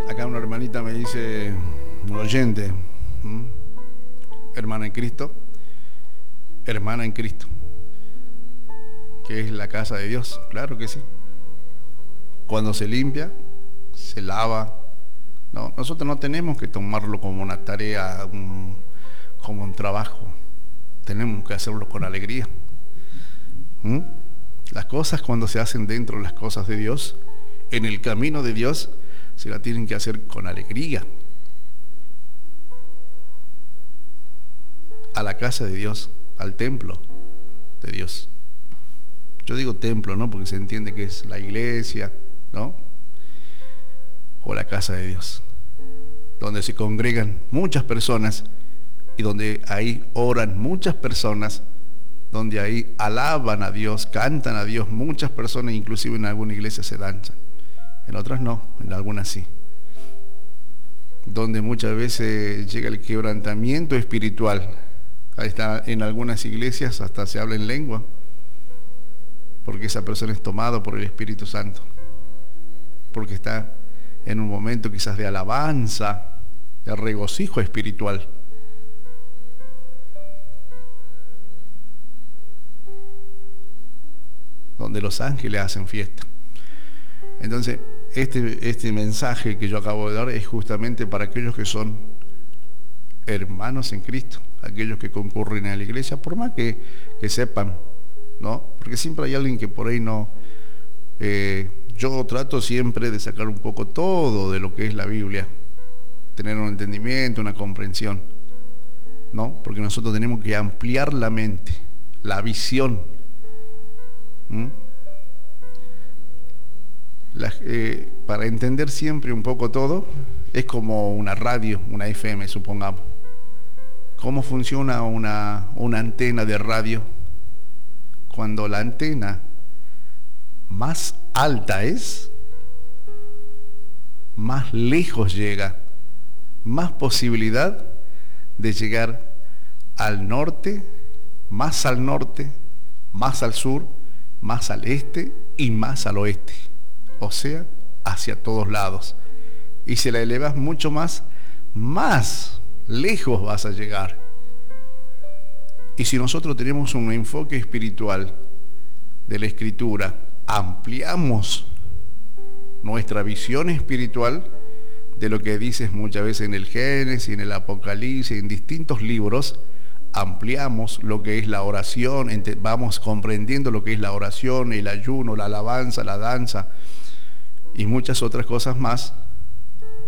Acá una hermanita me dice, un oyente, hermana en Cristo, que es la casa de Dios. Claro que sí. Cuando se limpia, se lava. No, nosotros no tenemos que tomarlo como una tarea, como un trabajo. Tenemos que hacerlo con alegría. Las cosas cuando se hacen dentro de las cosas de Dios, en el camino de Dios, se la tienen que hacer con alegría. A la casa de Dios, al templo de Dios. Yo digo templo, ¿no? Porque se entiende que es la iglesia, ¿no? O la casa de Dios, donde se congregan muchas personas y donde ahí oran muchas personas, donde ahí alaban a Dios, cantan a Dios muchas personas, inclusive en alguna iglesia se danzan, en otras no, en algunas sí. Donde muchas veces llega el quebrantamiento espiritual. Ahí está, en algunas iglesias hasta se habla en lengua, porque esa persona es tomada por el Espíritu Santo, porque está en un momento quizás de alabanza, de regocijo espiritual. Donde los ángeles hacen fiesta. Entonces, este mensaje que yo acabo de dar es justamente para aquellos que son hermanos en Cristo, aquellos que concurren a la iglesia, por más que sepan, ¿no? Porque siempre hay alguien que por ahí no... yo trato siempre de sacar un poco todo de lo que es la Biblia, tener un entendimiento, una comprensión, ¿no? Porque nosotros tenemos que ampliar la mente, la visión. Para entender siempre un poco todo, es como una radio, una FM, supongamos. ¿Cómo funciona una antena de radio? Cuando la antena más alta es, más lejos llega, más posibilidad de llegar al norte, más al sur, más al este y más al oeste, o sea, hacia todos lados. Y si la elevas mucho más lejos vas a llegar. Y si nosotros tenemos un enfoque espiritual de la Escritura, ampliamos nuestra visión espiritual de lo que dices muchas veces en el Génesis, en el Apocalipsis, en distintos libros, ampliamos lo que es la oración, vamos comprendiendo lo que es la oración, el ayuno, la alabanza, la danza y muchas otras cosas más,